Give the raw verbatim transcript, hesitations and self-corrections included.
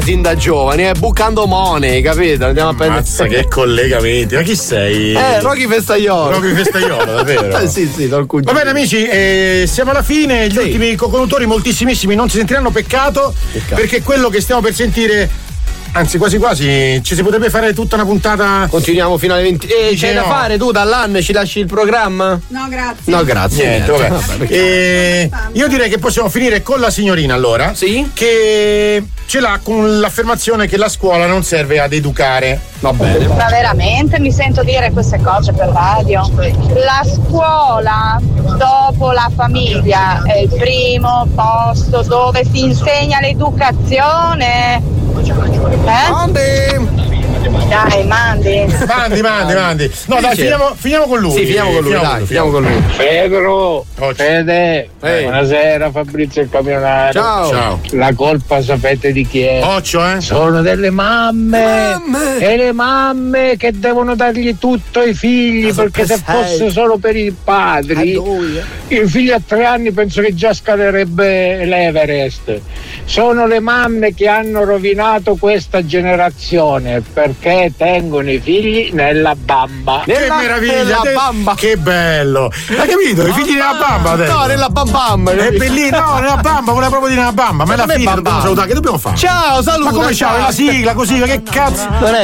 sin da giovani, eh, bucando money, capito? Andiamo a prendere. Mazza, che collegamenti, ma chi sei? Eh, Rocky Festaiolo. Rocky Festaiolo, davvero? Eh, sì, sì, dal Va bene amici, eh, siamo alla fine, gli Sì. ultimi co-conduttori moltissimissimi non si sentiranno peccato, Peccato. perché quello che stiamo per sentire, anzi quasi quasi, ci si potrebbe fare tutta una puntata. Continuiamo fino alle venti. Eh, c'hai no. da fare tu dall'anno, ci lasci il programma? No, grazie. No, grazie. Niente, niente. vabbè. perché- Eh, io direi che possiamo finire con la signorina allora, Sì? che ce l'ha con l'affermazione che la scuola non serve ad educare. Va bene. Ma veramente mi sento dire queste cose per radio? La scuola dopo la famiglia è il primo posto dove si insegna l'educazione. Eh? Mandi. Dai, mandi. Mandi, mandi, mandi. No, dai, Dice. finiamo, finiamo con lui. Sì, finiamo con lui, dai, finiamo con lui. Pedro, Fede, Ehi. buonasera Fabrizio il camionario. Ciao. Ciao. La colpa sapete di chi è? Occhio, eh? Sono delle mamme. Mamme. E le mamme che devono dargli tutto ai figli, perché se fosse solo per i padri, il figlio a tre anni penso che già scalerebbe l'Everest. Sono le mamme che hanno rovinato questa generazione perché tengono i figli nella bamba. Che Nella- meraviglia! nella te- bamba. Che bello! Hai capito? I figli nella bamba adesso. No, nella bam bam. È bellissimo, no, nella bamba, voleva proprio dire nella bamba, ma è la non è fine, bam dobbiamo bam. salutare, che dobbiamo fare? Ciao, saluta. Ma come ciao? È la sigla così, ma che cazzo? Non è